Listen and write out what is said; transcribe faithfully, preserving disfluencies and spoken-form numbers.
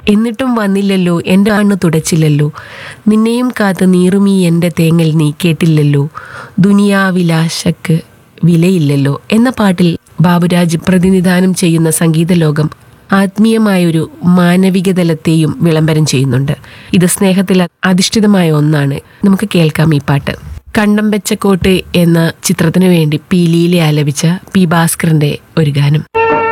എന്നിട്ടും വന്നില്ലല്ലോ, എൻ്റെ കണ്ണ് തുടച്ചില്ലല്ലോ, നിന്നെയും കാത്ത് നീറുമീ എൻ്റെ തേങ്ങൽ നീ കേട്ടില്ലല്ലോ, ദുനിയാവിലാശക്ക് വിലയില്ലല്ലോ എന്ന പാട്ടിൽ ബാബുരാജ് പ്രതിനിധാനം ചെയ്യുന്ന സംഗീത ലോകം ആത്മീയമായൊരു മാനവിക തലത്തെയും വിളംബരം ചെയ്യുന്നുണ്ട്. ഇത് സ്നേഹത്തിൽ അധിഷ്ഠിതമായ ഒന്നാണ്. നമുക്ക് കേൾക്കാം ഈ പാട്ട്. കണ്ടം വെച്ച കോട്ട് എന്ന ചിത്രത്തിനു വേണ്ടി പി ലീല ആലപിച്ച പി ഭാസ്കറിന്റെ ഒരു ഗാനം.